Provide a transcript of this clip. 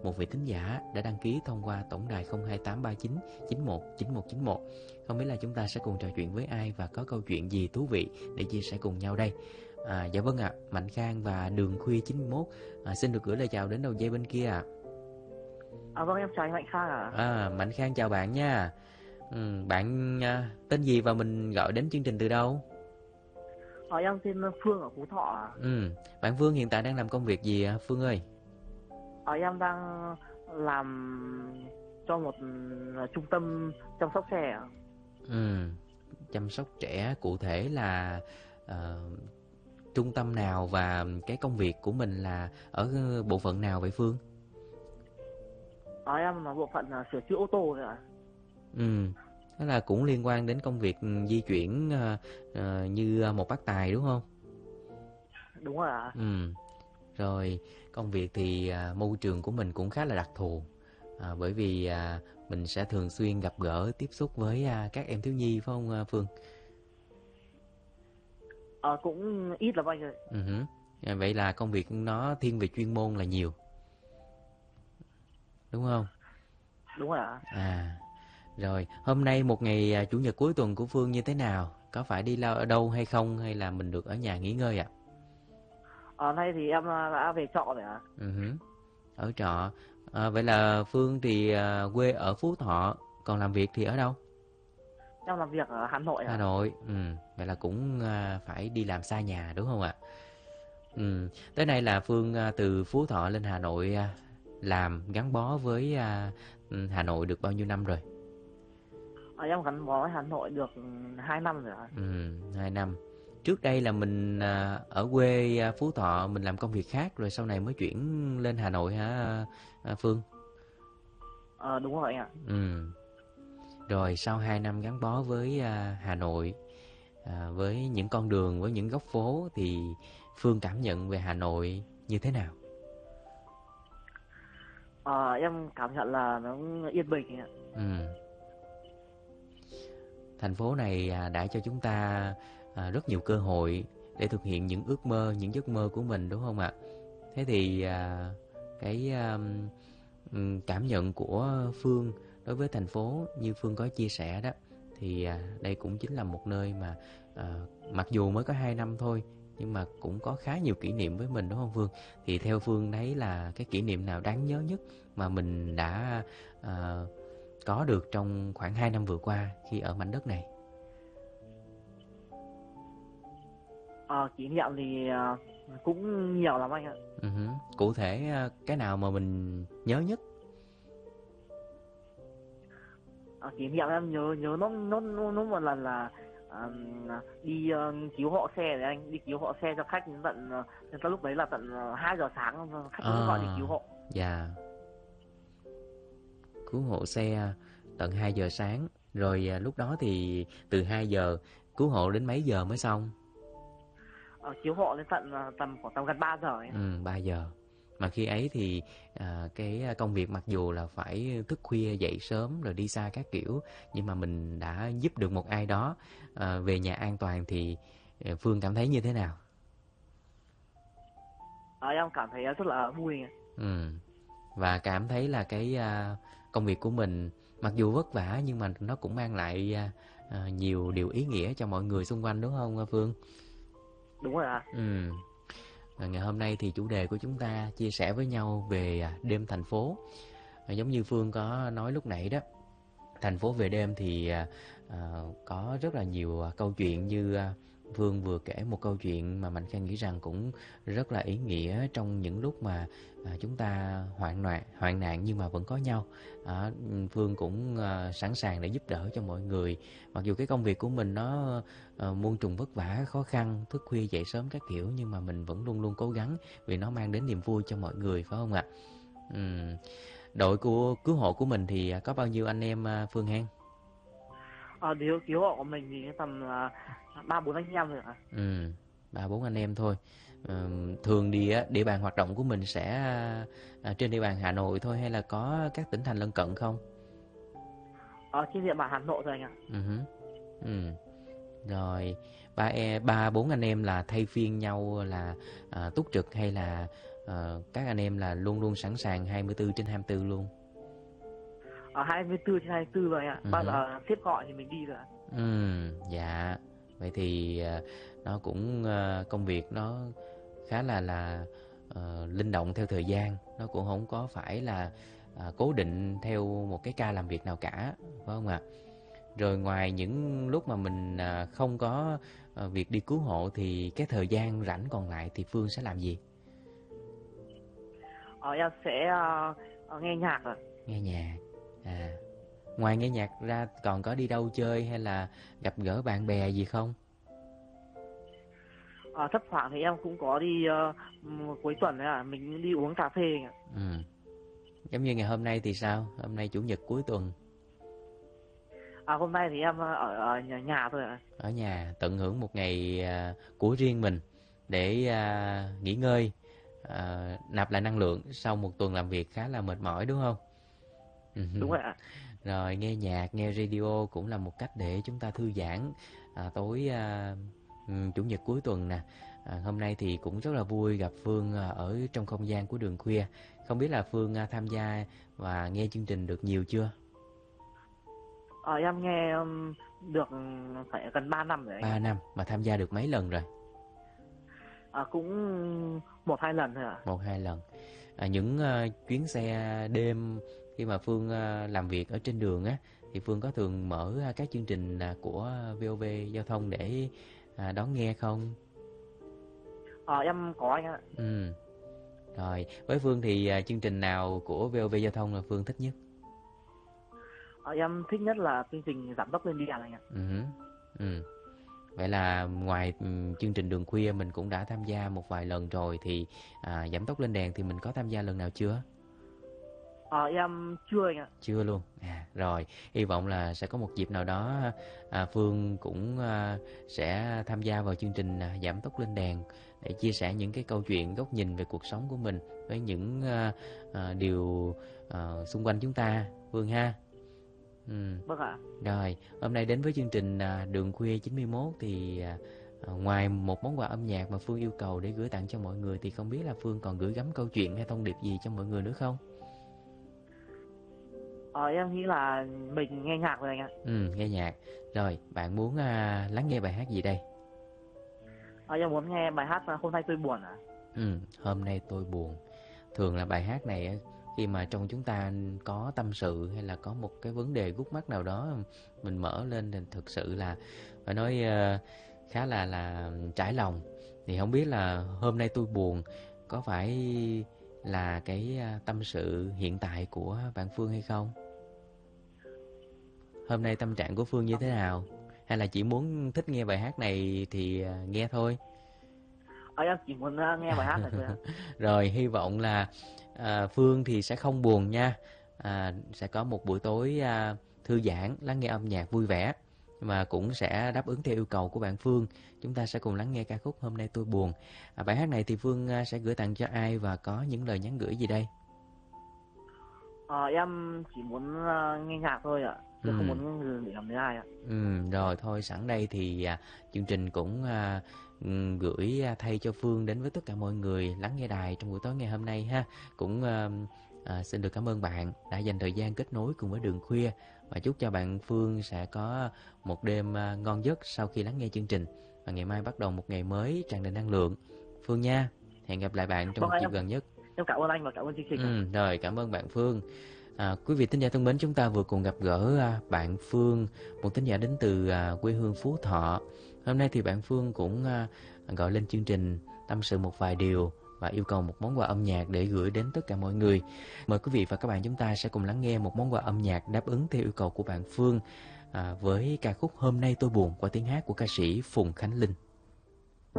một vị thính giả đã đăng ký thông qua tổng đài 02839 91 9191. Không biết là chúng ta sẽ cùng trò chuyện với ai và có câu chuyện gì thú vị để chia sẻ cùng nhau đây. Dạ vâng ạ, Mạnh Khang và Đường Khuya 91 xin được gửi lời chào đến đầu dây bên kia ạ. Vâng, em chào anh Mạnh Khang ạ. Mạnh Khang chào bạn nha. Bạn tên gì và mình gọi đến chương trình từ đâu? Em tên Phương ở Phú Thọ ạ. Bạn Phương hiện tại đang làm công việc gì ạ Phương ơi? Em đang làm cho một trung tâm chăm sóc trẻ ạ. Chăm sóc trẻ cụ thể là trung tâm nào và cái công việc của mình là ở bộ phận nào vậy Phương? Em là bộ phận sửa chữa ô tô rồi ạ. Đó là cũng liên quan đến công việc di chuyển như một bác tài đúng không? Đúng rồi ạ. Rồi công việc thì môi trường của mình cũng khá là đặc thù, bởi vì mình sẽ thường xuyên gặp gỡ tiếp xúc với các em thiếu nhi phải không Phương? Cũng ít lắm anh ơi. Vậy là công việc nó thiên về chuyên môn là nhiều, đúng không? Đúng rồi ạ. Rồi hôm nay một ngày chủ nhật cuối tuần của Phương như thế nào? Có phải đi ở đâu hay không, hay là mình được ở nhà nghỉ ngơi ạ? Nay thì em đã về trọ rồi ạ. Ở trọ. Vậy là Phương thì quê ở Phú Thọ, còn làm việc thì ở đâu? Em làm việc ở Hà Nội ạ. Hà Nội. Vậy là cũng phải đi làm xa nhà đúng không ạ? Tới nay là Phương từ Phú Thọ lên Hà Nội làm gắn bó với Hà Nội được bao nhiêu năm rồi? Em gắn bó với Hà Nội được 2 năm rồi ạ. 2 năm. Trước đây là mình ở quê Phú Thọ mình làm công việc khác, rồi sau này mới chuyển lên Hà Nội hả Phương? Đúng rồi anh ạ. Rồi sau 2 năm gắn bó với Hà Nội, với những con đường, với những góc phố thì Phương cảm nhận về Hà Nội như thế nào? Em cảm nhận là nó yên bình ạ. Thành phố này đã cho chúng ta rất nhiều cơ hội để thực hiện những ước mơ, những giấc mơ của mình đúng không ạ? Thế thì cái cảm nhận của Phương đối với thành phố như Phương có chia sẻ đó, thì đây cũng chính là một nơi mà mặc dù mới có 2 năm thôi nhưng mà cũng có khá nhiều kỷ niệm với mình đúng không Phương? Thì theo Phương thấy là cái kỷ niệm nào đáng nhớ nhất mà mình đã có được trong khoảng 2 năm vừa qua khi ở mảnh đất này? Kỷ niệm thì cũng nhiều lắm anh ạ. Cụ thể cái nào mà mình nhớ nhất? Kỷ niệm em nhớ nó một lần là đi cứu hộ xe đấy anh, đi cứu hộ xe cho khách đến tận lúc đấy là tận 2 giờ sáng khách mới gọi đi cứu hộ. Dạ. Cứu hộ xe tận 2 giờ sáng. Rồi lúc đó thì từ 2 giờ cứu hộ đến mấy giờ mới xong? Cứu hộ đến tầm gần 3 giờ ấy. 3 giờ. Mà khi ấy thì cái công việc mặc dù là phải thức khuya dậy sớm rồi đi xa các kiểu, nhưng mà mình đã giúp được một ai đó về nhà an toàn thì Phương cảm thấy như thế nào? Em cảm thấy rất là vui. Và cảm thấy là cái công việc của mình mặc dù vất vả nhưng mà nó cũng mang lại nhiều điều ý nghĩa cho mọi người xung quanh đúng không Phương? Đúng rồi ạ. Ngày hôm nay thì chủ đề của chúng ta chia sẻ với nhau về đêm thành phố. Giống như Phương có nói lúc nãy đó, thành phố về đêm thì có rất là nhiều câu chuyện, như Phương vừa kể một câu chuyện mà Mạnh Khang nghĩ rằng cũng rất là ý nghĩa trong những lúc mà chúng ta hoạn nạn nhưng mà vẫn có nhau. Phương cũng sẵn sàng để giúp đỡ cho mọi người. Mặc dù cái công việc của mình nó muôn trùng vất vả, khó khăn, thức khuya dậy sớm các kiểu, nhưng mà mình vẫn luôn luôn cố gắng vì nó mang đến niềm vui cho mọi người, phải không ạ? Đội của cứu hộ của mình thì có bao nhiêu anh em Phương Hang? Điều cứu hộ của mình thì tầm 3-4 anh em rồi ạ. 3-4 anh em thôi. Thường thì địa bàn hoạt động của mình sẽ trên địa bàn Hà Nội thôi hay là có các tỉnh thành lân cận không? Trên địa bàn Hà Nội thôi anh ạ. Rồi 3-4 anh em là thay phiên nhau là túc trực hay là các anh em là luôn luôn sẵn sàng 24/24 luôn. 24/24 rồi anh ạ. Bao giờ sếp gọi thì mình đi rồi ạ. Dạ. Vậy thì nó cũng công việc nó khá là linh động theo thời gian, nó cũng không có phải là cố định theo một cái ca làm việc nào cả, phải không ạ? Rồi ngoài những lúc mà mình không có việc đi cứu hộ thì cái thời gian rảnh còn lại thì Phương sẽ làm gì? Em sẽ nghe nhạc ạ. Nghe nhạc. Ngoài nghe nhạc ra còn có đi đâu chơi hay là gặp gỡ bạn bè gì không? Thấp thoảng thì em cũng có đi cuối tuần đấy ạ, mình đi uống cà phê ạ. Giống như ngày hôm nay thì sao? Hôm nay chủ nhật cuối tuần. Hôm nay thì em ở nhà thôi ạ. Ở nhà tận hưởng một ngày của riêng mình để nghỉ ngơi, nạp lại năng lượng sau một tuần làm việc khá là mệt mỏi, đúng không? Đúng rồi ạ. Rồi nghe nhạc, nghe radio cũng là một cách để chúng ta thư giãn tối chủ nhật cuối tuần nè. Hôm nay thì cũng rất là vui gặp Phương ở trong không gian của Đường Khuya. Không biết là Phương tham gia và nghe chương trình được nhiều chưa? Em nghe được phải gần 3 năm rồi. 3 năm mà tham gia được mấy lần rồi? Cũng 1-2 lần thôi ạ. 1-2 lần. Những chuyến xe đêm khi mà Phương làm việc ở trên đường á, thì Phương có thường mở các chương trình của VOV Giao thông để đón nghe không? Em có anh ạ. Rồi, với Phương thì chương trình nào của VOV Giao thông là Phương thích nhất? Em thích nhất là chương trình Giảm tốc lên đèn anh ạ. Vậy là ngoài chương trình Đường Khuya mình cũng đã tham gia một vài lần rồi, thì giảm tốc lên đèn thì mình có tham gia lần nào chưa? Em chưa anh ạ. Chưa luôn. Rồi, hy vọng là sẽ có một dịp nào đó Phương cũng sẽ tham gia vào chương trình giảm tốc lên đèn để chia sẻ những cái câu chuyện, góc nhìn về cuộc sống của mình với những điều xung quanh chúng ta, Phương ha. Vâng ạ. Rồi, hôm nay đến với chương trình Đường Khuya 91 thì ngoài một món quà âm nhạc mà Phương yêu cầu để gửi tặng cho mọi người, thì không biết là Phương còn gửi gắm câu chuyện hay thông điệp gì cho mọi người nữa không? Em nghĩ là mình nghe nhạc rồi anh ạ. Nghe nhạc. Rồi, bạn muốn lắng nghe bài hát gì đây? Em muốn nghe bài hát Hôm nay tôi buồn ạ. Hôm nay tôi buồn. Thường là bài hát này khi mà trong chúng ta có tâm sự hay là có một cái vấn đề gút mắc nào đó, mình mở lên thì thực sự là phải nói khá là trải lòng. Thì không biết là hôm nay tôi buồn có phải là cái tâm sự hiện tại của bạn Phương hay không? Hôm nay tâm trạng của Phương như thế nào? Hay là chỉ muốn thích nghe bài hát này thì nghe thôi? Em chỉ muốn nghe bài hát này thôi ạ. Rồi, hy vọng là Phương thì sẽ không buồn nha. Sẽ có một buổi tối thư giãn, lắng nghe âm nhạc vui vẻ, mà cũng sẽ đáp ứng theo yêu cầu của bạn Phương. Chúng ta sẽ cùng lắng nghe ca khúc Hôm nay tôi buồn. Bài hát này thì Phương sẽ gửi tặng cho ai và có những lời nhắn gửi gì đây? Em chỉ muốn nghe nhạc thôi ạ, chứ không muốn gửi gắm đến ai ạ. Rồi thôi, sẵn đây thì chương trình cũng gửi thay cho Phương đến với tất cả mọi người lắng nghe đài trong buổi tối ngày hôm nay ha. Cũng xin được cảm ơn bạn đã dành thời gian kết nối cùng với Đường Khuya, và chúc cho bạn Phương sẽ có một đêm ngon giấc sau khi lắng nghe chương trình, và ngày mai bắt đầu một ngày mới tràn đầy năng lượng Phương nha. Hẹn gặp lại bạn trong một dịp gần nhất. Em cảm ơn anh và cảm ơn chương trình. Rồi, cảm ơn bạn Phương. Quý vị thính giả thân mến, chúng ta vừa cùng gặp gỡ bạn Phương, một thính giả đến từ quê hương Phú Thọ. Hôm nay thì bạn Phương cũng gọi lên chương trình tâm sự một vài điều và yêu cầu một món quà âm nhạc để gửi đến tất cả mọi người. Mời quý vị và các bạn chúng ta sẽ cùng lắng nghe một món quà âm nhạc đáp ứng theo yêu cầu của bạn Phương với ca khúc Hôm nay tôi buồn qua tiếng hát của ca sĩ Phùng Khánh Linh.